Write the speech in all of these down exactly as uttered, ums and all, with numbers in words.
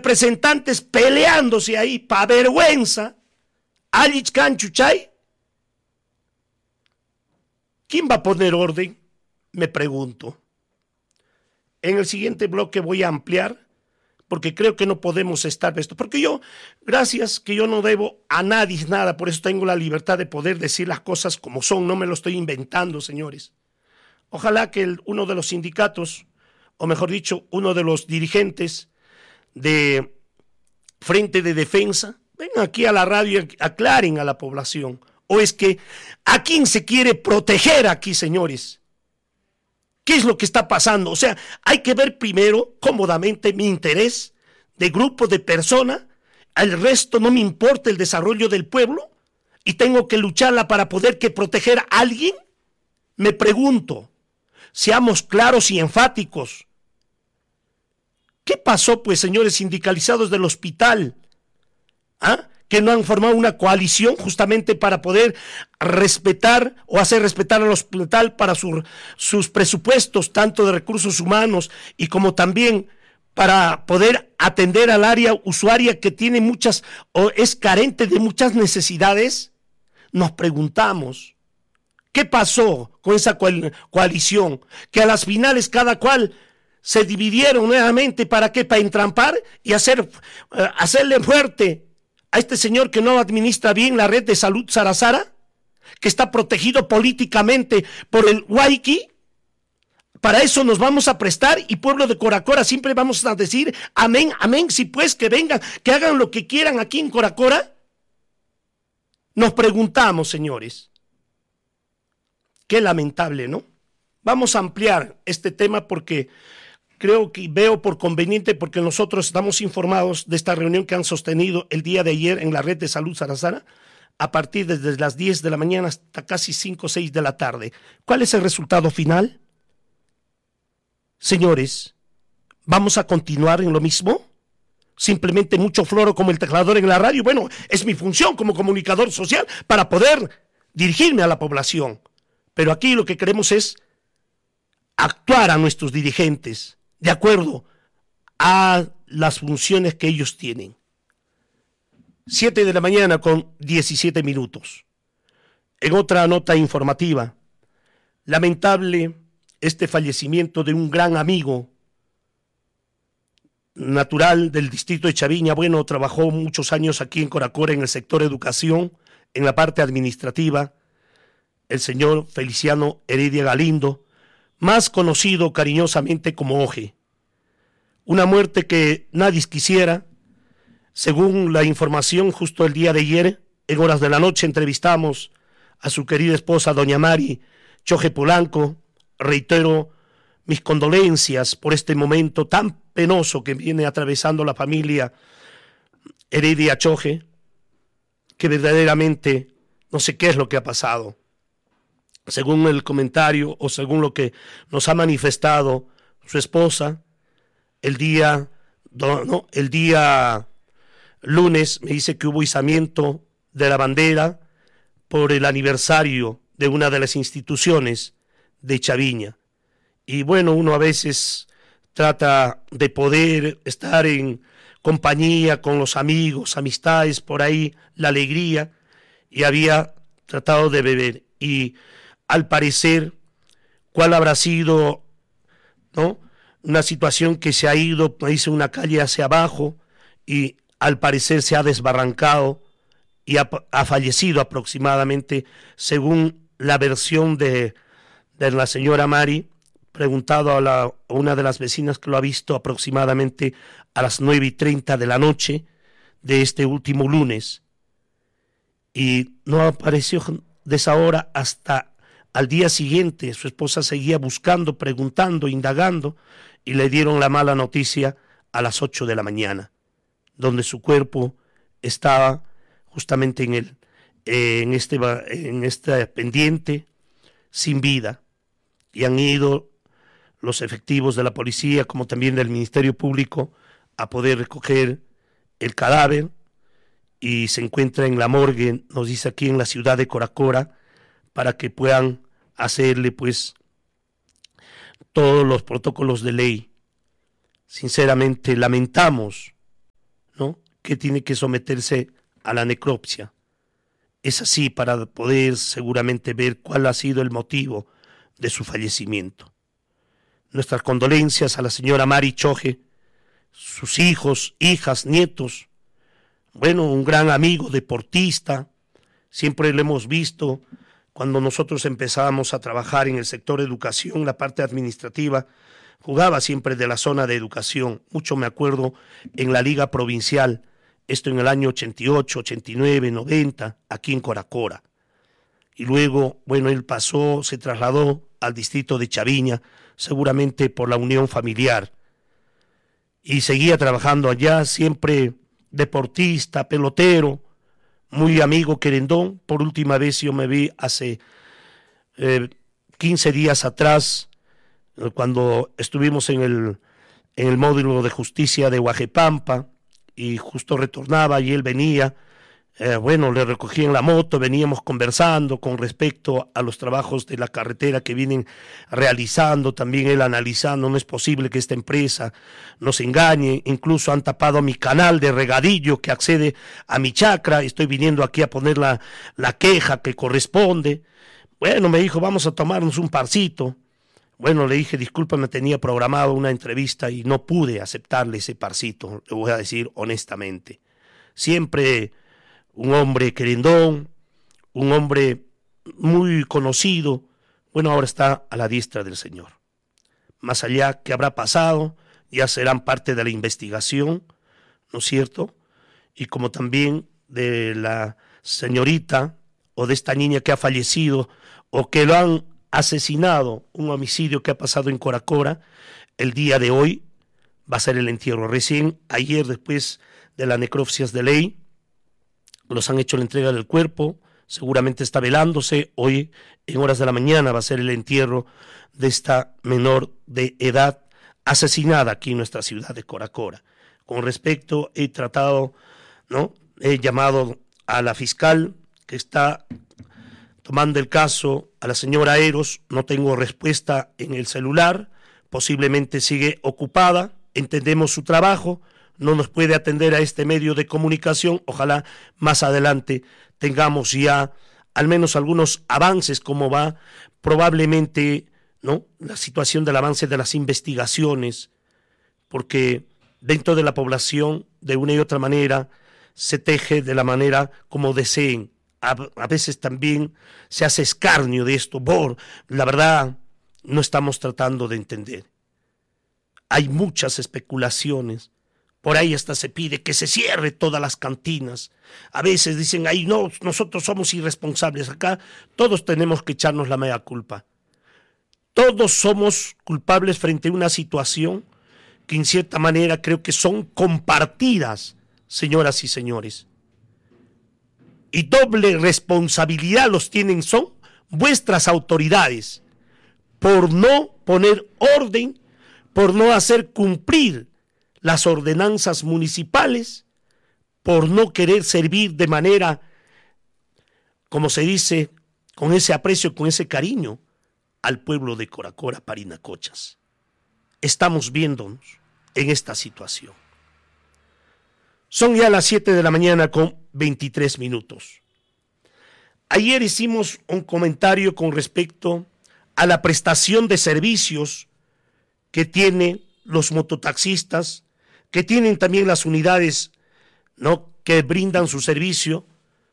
representantes peleándose ahí, pa' vergüenza, Alich Canchuchay. ¿Quién va a poner orden? Me pregunto. En el siguiente bloque voy a ampliar, porque creo que no podemos estar esto. Porque yo, gracias, que yo no debo a nadie nada, por eso tengo la libertad de poder decir las cosas como son, no me lo estoy inventando, señores. Ojalá que el, uno de los sindicatos, o mejor dicho, uno de los dirigentes de Frente de Defensa, vengan aquí a la radio y aclaren a la población. O es que, ¿a quién se quiere proteger aquí, señores? ¿Qué es lo que está pasando? O sea, hay que ver primero cómodamente mi interés de grupo de personas, al resto no me importa el desarrollo del pueblo y tengo que lucharla para poder que proteger a alguien. Me pregunto, seamos claros y enfáticos. ¿Qué pasó, pues, señores sindicalizados del hospital? ¿Ah? Que no han formado una coalición justamente para poder respetar o hacer respetar al hospital para su, sus presupuestos, tanto de recursos humanos y como también para poder atender al área usuaria que tiene muchas o es carente de muchas necesidades. Nos preguntamos, ¿qué pasó con esa coalición? Que a las finales cada cual se dividieron nuevamente, ¿para qué? Para entrampar y hacer, uh, hacerle fuerte a este señor que no administra bien la red de salud Sarasara, que está protegido políticamente por el Huayqui. Para eso nos vamos a prestar y pueblo de Coracora siempre vamos a decir amén, amén, sí pues, que vengan, que hagan lo que quieran aquí en Coracora. Nos preguntamos, señores, qué lamentable, ¿no? Vamos a ampliar este tema porque creo que veo por conveniente, porque nosotros estamos informados de esta reunión que han sostenido el día de ayer en la red de salud Sarasara, a partir de desde las diez de la mañana hasta casi cinco o seis de la tarde. ¿Cuál es el resultado final? Señores, ¿vamos a continuar en lo mismo? Simplemente mucho floro como el teclador en la radio. Bueno, es mi función como comunicador social para poder dirigirme a la población. Pero aquí lo que queremos es actuar a nuestros dirigentes de acuerdo a las funciones que ellos tienen. siete de la mañana con diecisiete minutos. En otra nota informativa, lamentable este fallecimiento de un gran amigo natural del distrito de Chaviña. Bueno, trabajó muchos años aquí en Coracora en el sector educación, en la parte administrativa, el señor Feliciano Heredia Galindo, más conocido cariñosamente como Oje. Una muerte que nadie quisiera. Según la información, justo el día de ayer, en horas de la noche, entrevistamos a su querida esposa, doña Mari Choje Polanco. Reitero mis condolencias por este momento tan penoso que viene atravesando la familia Heredia Choje, que verdaderamente no sé qué es lo que ha pasado. Según el comentario o según lo que nos ha manifestado su esposa, el día, no, el día lunes me dice que hubo izamiento de la bandera por el aniversario de una de las instituciones de Chaviña. Y bueno, uno a veces trata de poder estar en compañía con los amigos, amistades, por ahí, la alegría, y había tratado de beber. Y al parecer, ¿cuál habrá sido, no? Una situación que se ha ido, me dice, una calle hacia abajo, y al parecer se ha desbarrancado y ha, ha fallecido aproximadamente, según la versión de, de la señora Mari, preguntado a, la, a una de las vecinas que lo ha visto aproximadamente a las nueve y treinta de la noche de este último lunes. Y no apareció de esa hora hasta al día siguiente. Su esposa seguía buscando, preguntando, indagando, y le dieron la mala noticia a las ocho de la mañana, donde su cuerpo estaba justamente en, el, eh, en, este, en este pendiente, sin vida. Y han ido los efectivos de la policía, como también del Ministerio Público, a poder recoger el cadáver, y se encuentra en la morgue, nos dice aquí en la ciudad de Coracora, para que puedan hacerle pues todos los protocolos de ley. Sinceramente lamentamos ¿no?, que tiene que someterse a la necropsia. Es así para poder seguramente ver cuál ha sido el motivo de su fallecimiento. Nuestras condolencias a la señora Mari Choje, sus hijos, hijas, nietos. Bueno, un gran amigo, deportista, siempre lo hemos visto cuando nosotros empezábamos a trabajar en el sector educación, la parte administrativa, jugaba siempre de la zona de educación. Mucho me acuerdo en la Liga Provincial, esto en el año ochenta y ocho, ochenta y nueve, noventa, aquí en Coracora. Y luego, bueno, él pasó, se trasladó al distrito de Chaviña, seguramente por la unión familiar. Y seguía trabajando allá, siempre deportista, pelotero, muy amigo querendón. Por última vez yo me vi hace eh, quince días atrás, cuando estuvimos en el, en el módulo de justicia de Huajepampa, y justo retornaba y él venía, eh, bueno, le recogí en la moto, veníamos conversando con respecto a los trabajos de la carretera que vienen realizando, también él analizando, no es posible que esta empresa nos engañe, incluso han tapado mi canal de regadillo que accede a mi chacra, estoy viniendo aquí a poner la, la queja que corresponde. Bueno, me dijo, vamos a tomarnos un parcito. Bueno, le dije, discúlpame, tenía programado una entrevista y no pude aceptarle ese parcito, le voy a decir honestamente. Siempre un hombre querendón, un hombre muy conocido, bueno, ahora está a la diestra del Señor. Más allá, ¿qué habrá pasado? Ya serán parte de la investigación, ¿no es cierto? Y como también de la señorita o de esta niña que ha fallecido o que lo han asesinado, un homicidio que ha pasado en Coracora, el día de hoy va a ser el entierro. Recién ayer, después de las necropsias de ley, los han hecho la entrega del cuerpo, seguramente está velándose. Hoy, en horas de la mañana, va a ser el entierro de esta menor de edad asesinada aquí en nuestra ciudad de Coracora. Con respecto, he tratado, ¿no? He llamado a la fiscal que está tomando el caso, a la señora Eros, no tengo respuesta en el celular, posiblemente sigue ocupada, entendemos su trabajo, no nos puede atender a este medio de comunicación, ojalá más adelante tengamos ya al menos algunos avances, como va probablemente, ¿no?, la situación del avance de las investigaciones, porque dentro de la población, de una y otra manera, se teje de la manera como deseen. A, a veces también se hace escarnio de esto, por la verdad no estamos tratando de entender. Hay muchas especulaciones, por ahí hasta se pide que se cierre todas las cantinas. A veces dicen, ahí no, nosotros somos irresponsables, acá todos tenemos que echarnos la mea culpa. Todos somos culpables frente a una situación que en cierta manera creo que son compartidas, señoras y señores. Y doble responsabilidad los tienen son vuestras autoridades por no poner orden, por no hacer cumplir las ordenanzas municipales, por no querer servir de manera, como se dice, con ese aprecio, con ese cariño al pueblo de Coracora, Parinacochas. Estamos viéndonos en esta situación. Son ya las siete de la mañana con veintitrés minutos. Ayer hicimos un comentario con respecto a la prestación de servicios que tienen los mototaxistas, que tienen también las unidades, ¿no?, que brindan su servicio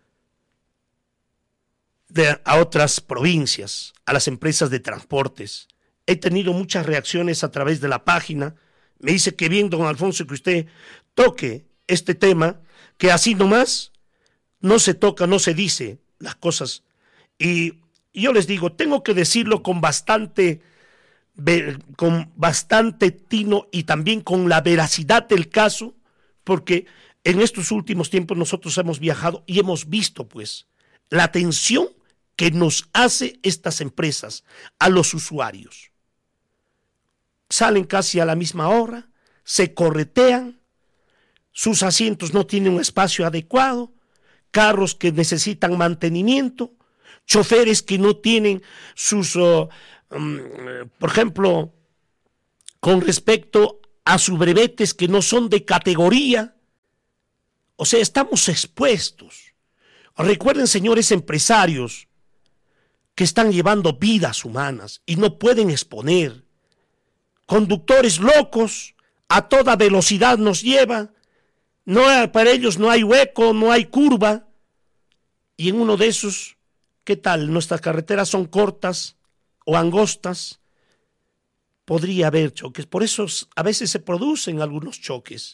de, a otras provincias, a las empresas de transportes. He tenido muchas reacciones a través de la página. Me dice que bien, don Alfonso, que usted toque este tema, que así nomás no se toca, no se dice las cosas. Y yo les digo, tengo que decirlo con bastante, con bastante tino y también con la veracidad del caso, porque en estos últimos tiempos nosotros hemos viajado y hemos visto, pues, la atención que nos hace estas empresas a los usuarios. Salen casi a la misma hora, se corretean, sus asientos no tienen un espacio adecuado, carros que necesitan mantenimiento, choferes que no tienen sus, uh, um, por ejemplo, con respecto a sus brevetes que no son de categoría, O sea, estamos expuestos. Recuerden, señores empresarios, que están llevando vidas humanas y no pueden exponer. Conductores locos, a toda velocidad nos llevan. No, para ellos no hay hueco, no hay curva. Y en uno de esos, ¿qué tal? Nuestras carreteras son cortas o angostas. Podría haber choques. Por eso a veces se producen algunos choques.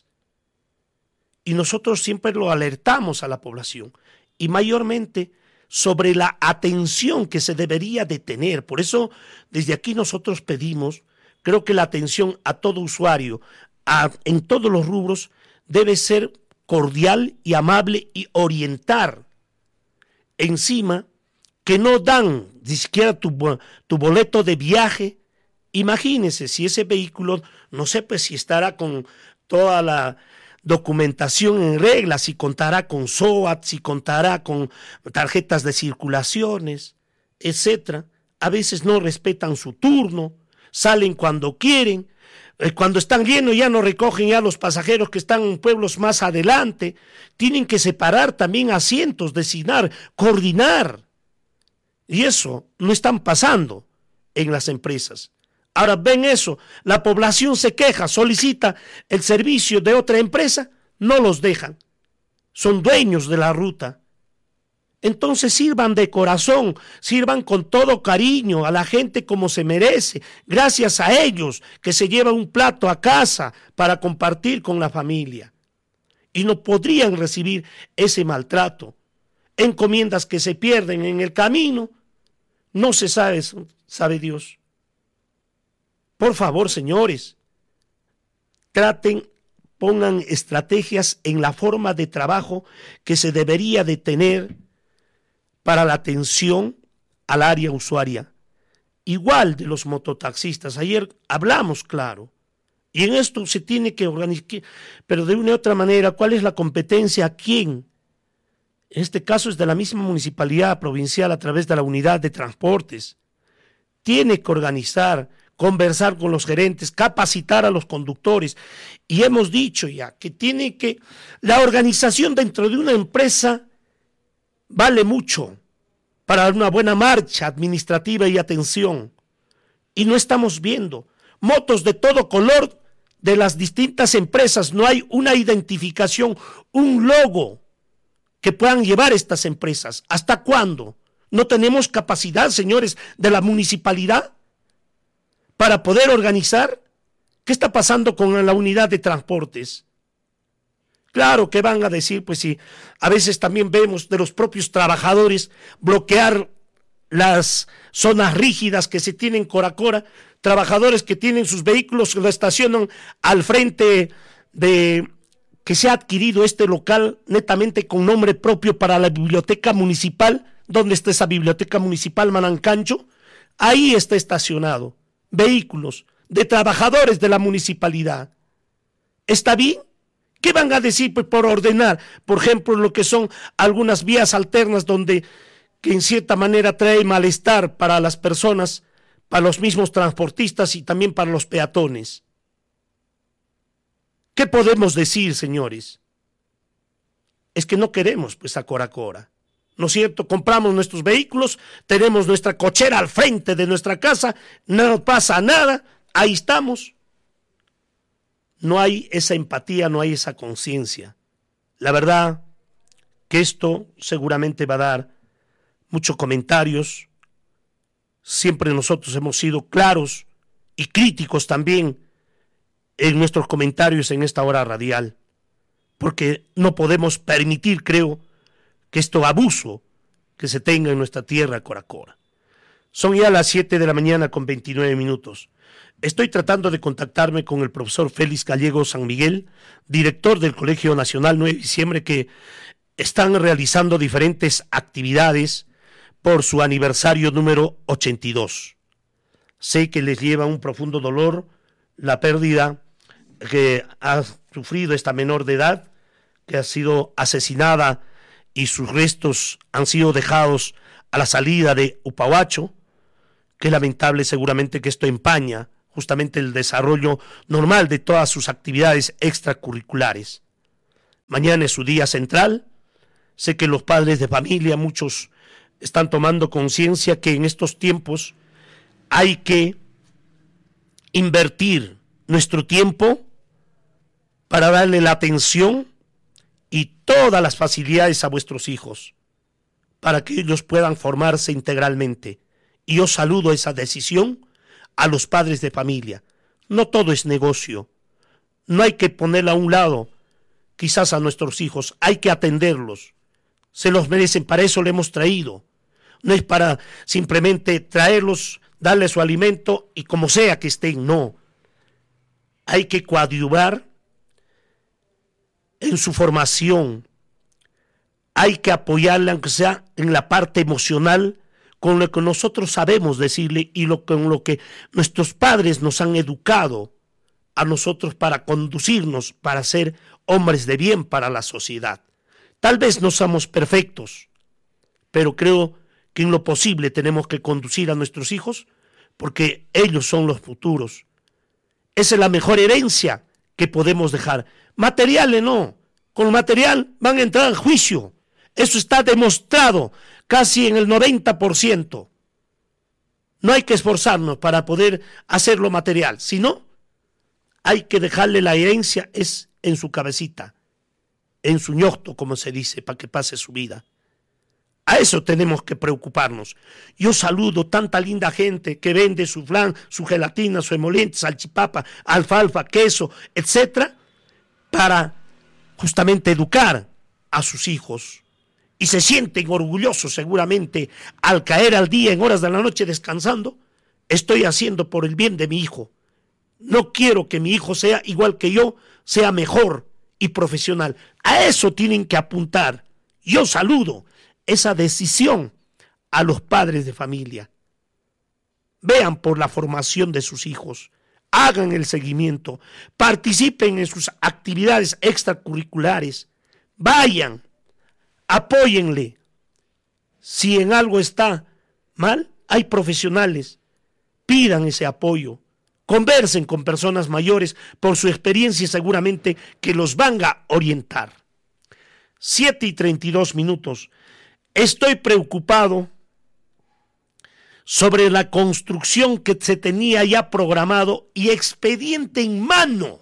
Y nosotros siempre lo alertamos a la población. Y mayormente sobre la atención que se debería de tener. Por eso desde aquí nosotros pedimos, creo que la atención a todo usuario, a, en todos los rubros, debe ser cordial y amable y orientar. Encima, que no dan ni siquiera tu, tu boleto de viaje. Imagínense si ese vehículo, no sé pues si estará con toda la documentación en regla, si contará con S O A T, si contará con tarjetas de circulaciones, etcétera. A veces no respetan su turno, salen cuando quieren, cuando están llenos ya no recogen ya los pasajeros que están en pueblos más adelante, tienen que separar también asientos, designar, coordinar. Y eso no están pasando en las empresas. Ahora ven eso, la población se queja, solicita el servicio de otra empresa, no los dejan. Son dueños de la ruta. Entonces sirvan de corazón, sirvan con todo cariño a la gente como se merece, gracias a ellos que se lleva un plato a casa para compartir con la familia. Y no podrían recibir ese maltrato. Encomiendas que se pierden en el camino, no se sabe, sabe Dios. Por favor, señores, traten, pongan estrategias en la forma de trabajo que se debería de tener para la atención al área usuaria. Igual de los mototaxistas, ayer hablamos claro, y en esto se tiene que organizar, pero de una u otra manera, ¿cuál es la competencia? ¿A quién? En este caso es de la misma municipalidad provincial a través de la unidad de transportes. Tiene que organizar, conversar con los gerentes, capacitar a los conductores. Y hemos dicho ya que tiene que, la organización dentro de una empresa vale mucho para una buena marcha administrativa y atención. Y no estamos viendo motos de todo color de las distintas empresas. No hay una identificación, un logo que puedan llevar estas empresas. ¿Hasta cuándo? ¿No tenemos capacidad, señores, de la municipalidad para poder organizar? ¿Qué está pasando con la unidad de transportes? Claro que van a decir, pues sí, a veces también vemos de los propios trabajadores bloquear las zonas rígidas que se tienen en Coracora, trabajadores que tienen sus vehículos, lo estacionan al frente de que se ha adquirido este local netamente con nombre propio para la biblioteca municipal. ¿Dónde está esa biblioteca municipal, Manancancho? Ahí está estacionado vehículos de trabajadores de la municipalidad. ¿Está bien? ¿Qué van a decir pues, por ordenar? Por ejemplo, lo que son algunas vías alternas donde que en cierta manera trae malestar para las personas, para los mismos transportistas y también para los peatones. ¿Qué podemos decir, señores? Es que no queremos pues a Coracora, ¿no es cierto? Compramos nuestros vehículos, tenemos nuestra cochera al frente de nuestra casa, no pasa nada, ahí estamos. No hay esa empatía, no hay esa conciencia. La verdad que esto seguramente va a dar muchos comentarios. Siempre nosotros hemos sido claros y críticos también en nuestros comentarios en esta hora radial, porque no podemos permitir, creo, que esto abuso que se tenga en nuestra tierra, Coracora. Son ya las siete de la mañana con veintinueve minutos. Estoy tratando de contactarme con el profesor Félix Gallego San Miguel, director del Colegio Nacional nueve de diciembre, que están realizando diferentes actividades por su aniversario número ochenta y dos. Sé que les lleva un profundo dolor la pérdida que ha sufrido esta menor de edad, que ha sido asesinada y sus restos han sido dejados a la salida de Upahuacho. Qué lamentable seguramente que esto empaña justamente el desarrollo normal de todas sus actividades extracurriculares. Mañana es su día central. Sé que los padres de familia, muchos están tomando conciencia que en estos tiempos hay que invertir nuestro tiempo para darle la atención y todas las facilidades a vuestros hijos, para que ellos puedan formarse integralmente. Y yo saludo esa decisión a los padres de familia. No todo es negocio. No hay que ponerla a un lado, quizás a nuestros hijos. Hay que atenderlos. Se los merecen, para eso le hemos traído. No es para simplemente traerlos, darles su alimento y como sea que estén, no. Hay que coadyuvar en su formación. Hay que apoyarle, aunque sea en la parte emocional, con lo que nosotros sabemos decirle y lo, con lo que nuestros padres nos han educado a nosotros para conducirnos, para ser hombres de bien para la sociedad. Tal vez no somos perfectos, pero creo que en lo posible tenemos que conducir a nuestros hijos porque ellos son los futuros. Esa es la mejor herencia que podemos dejar. Materiales no, con material van a entrar al juicio. Eso está demostrado casi en el noventa por ciento. No hay que esforzarnos para poder hacer lo material, sino hay que dejarle la herencia es en su cabecita, en su ñosto, como se dice, para que pase su vida. A eso tenemos que preocuparnos. Yo saludo tanta linda gente que vende su flan, su gelatina, su emoliente, salchipapa, alfalfa, queso, etcétera, para justamente educar a sus hijos. Y se sienten orgullosos seguramente al caer al día en horas de la noche descansando. Estoy haciendo por el bien de mi hijo. No quiero que mi hijo sea igual que yo, sea mejor y profesional. A eso tienen que apuntar. Yo saludo esa decisión a los padres de familia. Vean por la formación de sus hijos, hagan el seguimiento, participen en sus actividades extracurriculares, vayan, apóyenle. Si en algo está mal, hay profesionales, pidan ese apoyo, conversen con personas mayores por su experiencia seguramente que los van a orientar. siete y treinta y dos minutos. Estoy preocupado sobre la construcción que se tenía ya programado y expediente en mano.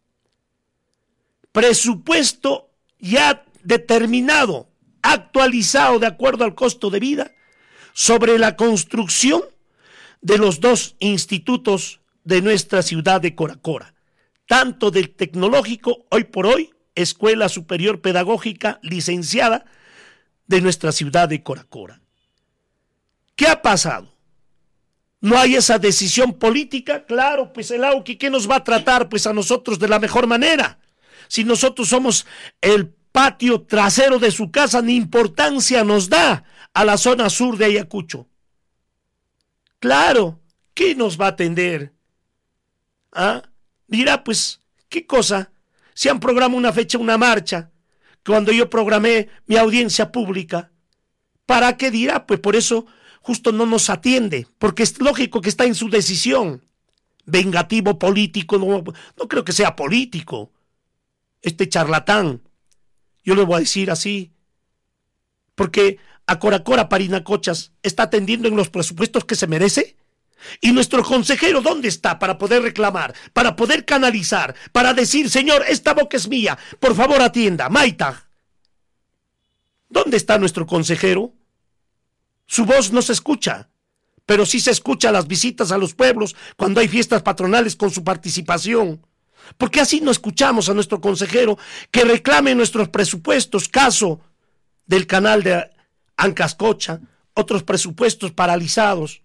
Presupuesto ya determinado, actualizado de acuerdo al costo de vida, sobre la construcción de los dos institutos de nuestra ciudad de Coracora, tanto del tecnológico, hoy por hoy, Escuela Superior Pedagógica licenciada de nuestra ciudad de Coracora. ¿Qué ha pasado? ¿No hay esa decisión política? Claro, pues el AUKI, ¿qué nos va a tratar? Pues a nosotros de la mejor manera. Si nosotros somos el patio trasero de su casa, ni importancia nos da a la zona sur de Ayacucho. Claro, ¿qué nos va a atender? ¿Ah? Dirá, pues, ¿qué cosa? Si han programado una fecha, una marcha, cuando yo programé mi audiencia pública, ¿para qué dirá? Pues por eso justo no nos atiende, porque es lógico que está en su decisión. Vengativo político, no, no creo que sea político. Este charlatán, yo le voy a decir así, porque a Coracora Parinacochas está atendiendo en los presupuestos que se merece. ¿Y nuestro consejero dónde está para poder reclamar, para poder canalizar, para decir, señor, esta boca es mía, por favor atienda, Maita? ¿Dónde está nuestro consejero? Su voz no se escucha, pero sí se escucha las visitas a los pueblos cuando hay fiestas patronales con su participación. Porque así no escuchamos a nuestro consejero que reclame nuestros presupuestos, caso del canal de Ancascocha, otros presupuestos paralizados.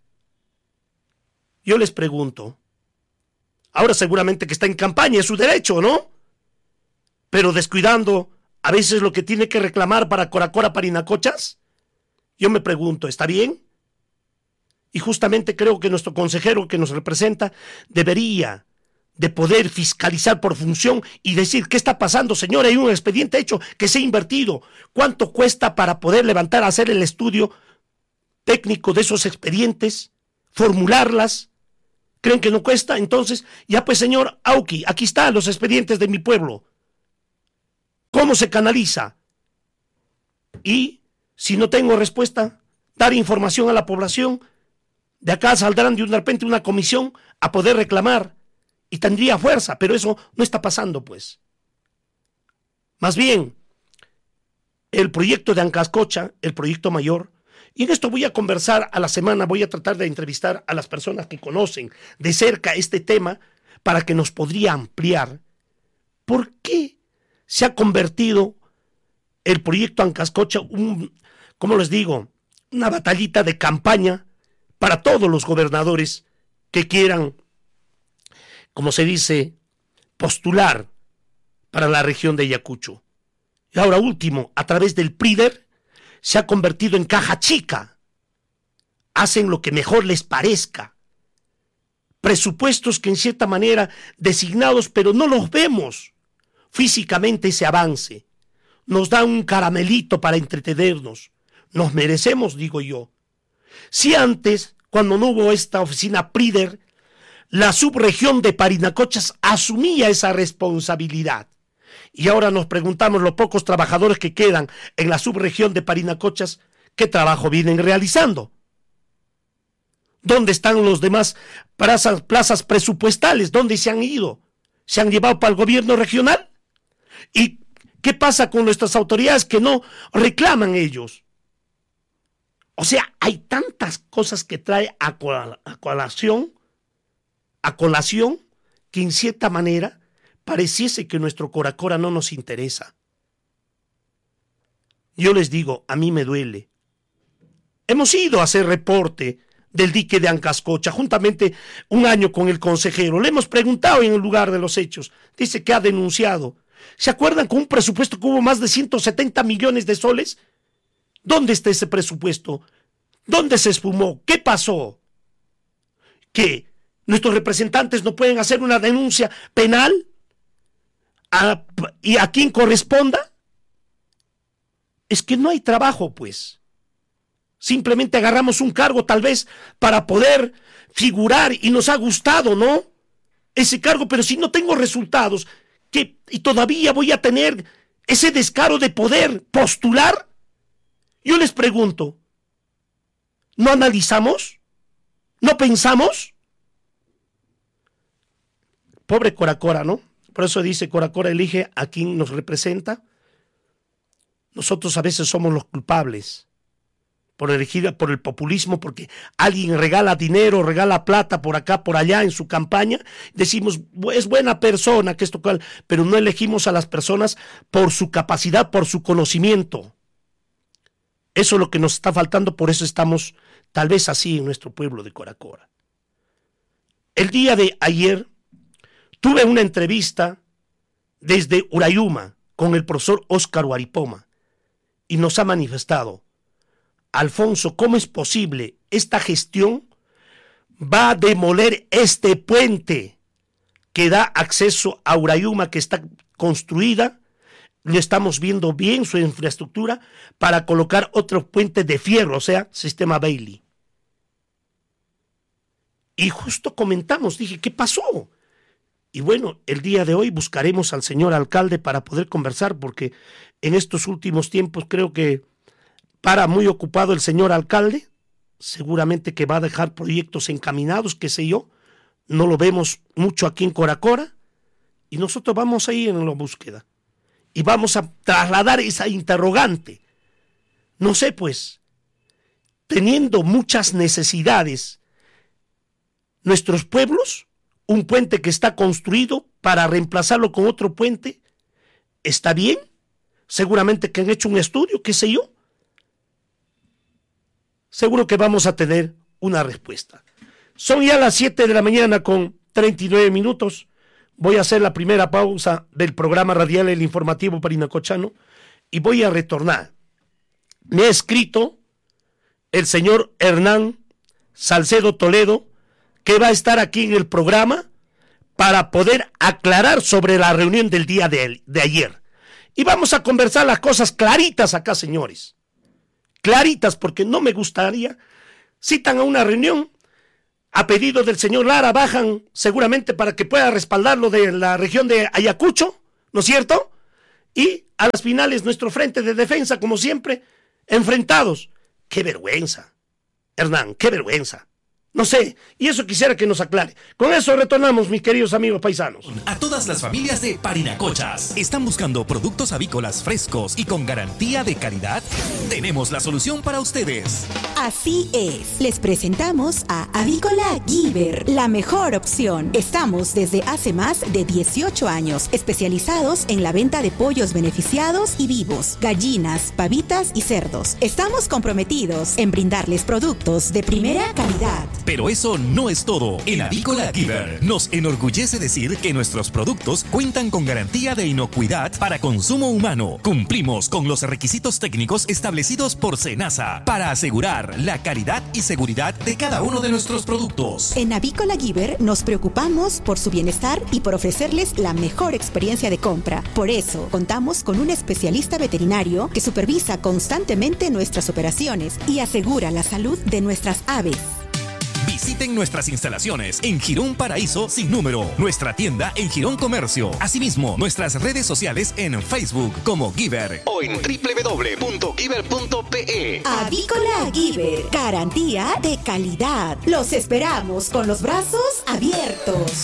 Yo les pregunto, ahora seguramente que está en campaña, es su derecho, ¿no? Pero descuidando a veces lo que tiene que reclamar para Coracora Parinacochas, yo me pregunto, ¿está bien? Y justamente creo que nuestro consejero que nos representa debería de poder fiscalizar por función y decir, ¿qué está pasando, señor? Hay un expediente hecho que se ha invertido. ¿Cuánto cuesta para poder levantar, hacer el estudio técnico de esos expedientes, formularlas? ¿Creen que no cuesta? Entonces, ya pues señor Auki, aquí están los expedientes de mi pueblo. ¿Cómo se canaliza? Y si no tengo respuesta, dar información a la población. De acá saldrán de repente una comisión a poder reclamar y tendría fuerza, pero eso no está pasando, pues. Más bien, el proyecto de Ancascocha, el proyecto mayor, y en esto voy a conversar a la semana, voy a tratar de entrevistar a las personas que conocen de cerca este tema para que nos podría ampliar por qué se ha convertido el proyecto Ancascocha, un, ¿cómo les digo?, una batallita de campaña para todos los gobernadores que quieran, como se dice, postular para la región de Ayacucho. Y ahora último, a través del PRIDER, se ha convertido en caja chica. Hacen lo que mejor les parezca. Presupuestos que en cierta manera designados, pero no los vemos físicamente ese avance. Nos dan un caramelito para entretenernos. Nos merecemos, digo yo. Si antes, cuando no hubo esta oficina PRIDER, la subregión de Parinacochas asumía esa responsabilidad. Y ahora nos preguntamos los pocos trabajadores que quedan en la subregión de Parinacochas, ¿qué trabajo vienen realizando? ¿Dónde están los demás plazas, plazas presupuestales? ¿Dónde se han ido? ¿Se han llevado para el gobierno regional? ¿Y qué pasa con nuestras autoridades que no reclaman ellos? O sea, hay tantas cosas que trae a, col- a colación, a colación, que en cierta manera pareciese que nuestro Coracora no nos interesa. Yo les digo, a mí me duele. Hemos ido a hacer reporte del dique de Ancascocha, juntamente un año con el consejero. Le hemos preguntado en el lugar de los hechos. Dice que ha denunciado. ¿Se acuerdan con un presupuesto que hubo más de ciento setenta millones de soles? ¿Dónde está ese presupuesto? ¿Dónde se esfumó? ¿Qué pasó? ¿Qué? ¿Nuestros representantes no pueden hacer una denuncia penal? ¿A, ¿Y a quién corresponda? Es que no hay trabajo, pues. Simplemente agarramos un cargo tal vez para poder figurar y nos ha gustado, ¿no? Ese cargo, pero si no tengo resultados, ¿qué? Y todavía voy a tener ese descaro de poder postular. Yo les pregunto, ¿no analizamos? ¿No pensamos? Pobre Coracora, ¿no? Por eso dice, Coracora elige a quien nos representa. Nosotros a veces somos los culpables por elegir por el populismo, porque alguien regala dinero, regala plata por acá, por allá en su campaña. Decimos, es buena persona, que esto cual, pero no elegimos a las personas por su capacidad, por su conocimiento. Eso es lo que nos está faltando, por eso estamos tal vez así en nuestro pueblo de Coracora. El día de ayer tuve una entrevista desde Urayuma con el profesor Óscar Huaripoma y nos ha manifestado, Alfonso, ¿cómo es posible? Esta gestión va a demoler este puente que da acceso a Urayuma, que está construida. Lo estamos viendo bien su infraestructura para colocar otro puente de fierro, o sea, sistema Bailey. Y justo comentamos, dije, ¿qué pasó? Y bueno, el día de hoy buscaremos al señor alcalde para poder conversar, porque en estos últimos tiempos creo que para muy ocupado el señor alcalde, seguramente que va a dejar proyectos encaminados, qué sé yo, no lo vemos mucho aquí en Coracora, y nosotros vamos a ir en la búsqueda. Y vamos a trasladar esa interrogante. No sé, pues, teniendo muchas necesidades, nuestros pueblos, un puente que está construido para reemplazarlo con otro puente, ¿está bien? Seguramente que han hecho un estudio, qué sé yo. Seguro que vamos a tener una respuesta. Son ya las siete de la mañana con treinta y nueve minutos. Voy a hacer la primera pausa del programa radial El Informativo Parinacochano y voy a retornar. Me ha escrito el señor Hernán Salcedo Toledo, que va a estar aquí en el programa para poder aclarar sobre la reunión del día de, de ayer. Y vamos a conversar las cosas claritas acá, señores. Claritas, porque no me gustaría, citan a una reunión, a pedido del señor Lara, bajan seguramente para que pueda respaldar lo de la región de Ayacucho, ¿no es cierto? Y a las finales nuestro frente de defensa, como siempre, enfrentados. ¡Qué vergüenza! Hernán, qué vergüenza. No sé, y eso quisiera que nos aclare. Con eso retornamos, mis queridos amigos paisanos. A todas las familias de Parinacochas, ¿están buscando productos avícolas frescos y con garantía de calidad? Tenemos la solución para ustedes. Así es, les presentamos a Avícola Giver, la mejor opción. Estamos desde hace más de dieciocho años, especializados en la venta de pollos beneficiados y vivos, gallinas, pavitas y cerdos. Estamos comprometidos en brindarles productos de primera calidad. Pero eso no es todo. En Avícola Giver nos enorgullece decir que nuestros productos cuentan con garantía de inocuidad para consumo humano. Cumplimos con los requisitos técnicos establecidos por SENASA para asegurar la calidad y seguridad de cada uno de nuestros productos. En Avícola Giver nos preocupamos por su bienestar y por ofrecerles la mejor experiencia de compra. Por eso, contamos con un especialista veterinario que supervisa constantemente nuestras operaciones y asegura la salud de nuestras aves. Visiten nuestras instalaciones en Girón Paraíso sin número, nuestra tienda en Girón Comercio, asimismo nuestras redes sociales en Facebook como Giver o en doble u doble u doble u punto giver punto pe. Avícola Giver, garantía de calidad. Los esperamos con los brazos abiertos.